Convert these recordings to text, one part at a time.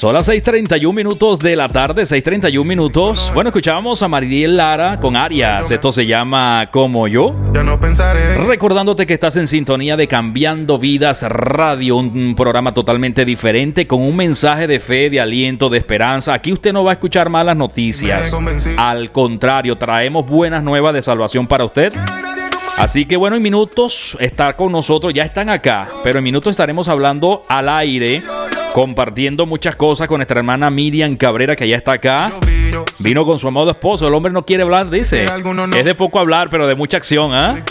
Son las 6:31 minutos de la tarde, 6:31 minutos. Bueno, escuchábamos a Maridiel Lara con Arias. Esto se llama Como Yo. Recordándote que estás en sintonía de Cambiando Vidas Radio, un programa totalmente diferente con un mensaje de fe, de aliento, de esperanza. Aquí usted no va a escuchar malas noticias. Al contrario, traemos buenas nuevas de salvación para usted. Así que bueno, en minutos está con nosotros, ya están acá, pero en minutos estaremos hablando al aire, compartiendo muchas cosas con nuestra hermana Miriam Cabrera, que ya está acá. Vino con su amado esposo. El hombre no quiere hablar, dice. Es de poco hablar, pero de mucha acción, ¿ah?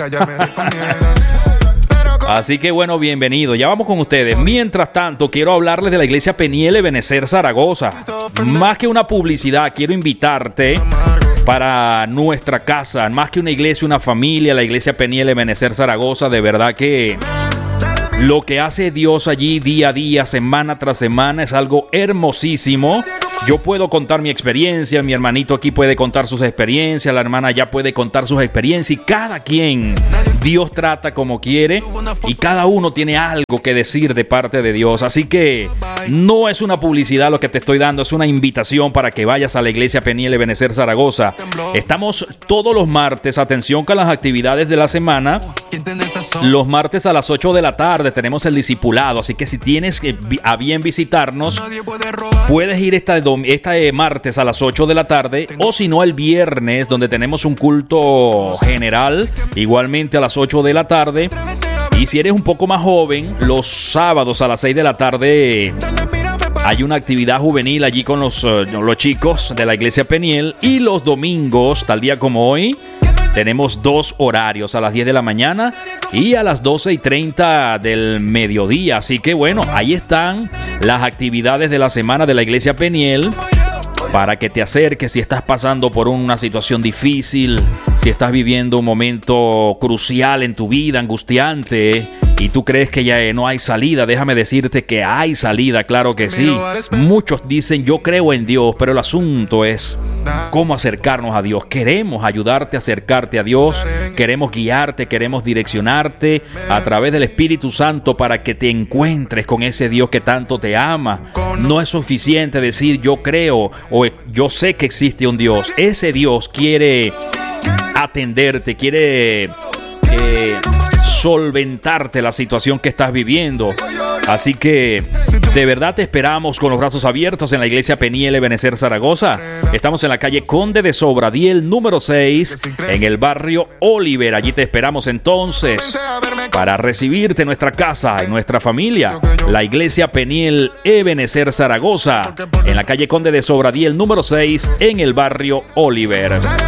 Así que bueno, bienvenido. Ya vamos con ustedes. Mientras tanto, quiero hablarles de la Iglesia Peniel Ebenecer Zaragoza. Más que una publicidad, quiero invitarte para nuestra casa. Más que una iglesia, una familia, la Iglesia Peniel Ebenecer Zaragoza. De verdad que lo que hace Dios allí día a día, semana tras semana, es algo hermosísimo. Yo puedo contar mi experiencia, mi hermanito aquí puede contar sus experiencias, la hermana ya puede contar sus experiencias, y cada quien Dios trata como quiere y cada uno tiene algo que decir de parte de Dios. Así que no es una publicidad lo que te estoy dando, es una invitación para que vayas a la Iglesia Peniel Ebenecer Zaragoza. Estamos todos los martes, atención con las actividades de la semana. Los martes a las 8 de la tarde tenemos el discipulado, así que si tienes a bien visitarnos, puedes ir este martes a las 8 de la tarde, o si no el viernes, donde tenemos un culto general, igualmente a las 8 de la tarde. Y si eres un poco más joven, los sábados a las 6 de la tarde hay una actividad juvenil allí con los chicos de la Iglesia Peniel. Y los domingos, tal día como hoy, tenemos dos horarios, a las 10 de la mañana y a las 12:30 del mediodía. Así que bueno, ahí están las actividades de la semana de la Iglesia Peniel para que te acerques si estás pasando por una situación difícil, si estás viviendo un momento crucial en tu vida, angustiante, y tú crees que ya no hay salida. Déjame decirte que hay salida, claro que sí. Muchos dicen yo creo en Dios, pero el asunto es cómo acercarnos a Dios. Queremos ayudarte a acercarte a Dios, queremos guiarte, queremos direccionarte a través del Espíritu Santo para que te encuentres con ese Dios que tanto te ama. No es suficiente decir yo creo o yo sé que existe un Dios. Ese Dios quiere atenderte, quiere solventarte la situación que estás viviendo. Así que de verdad te esperamos con los brazos abiertos en la Iglesia Peniel Ebenecer Zaragoza. Estamos en la calle Conde de Sobradiel número 6, en el barrio Oliver. Allí te esperamos entonces para recibirte en nuestra casa, en nuestra familia. La Iglesia Peniel Ebenecer Zaragoza, en la calle Conde de Sobradiel número 6, en el barrio Oliver.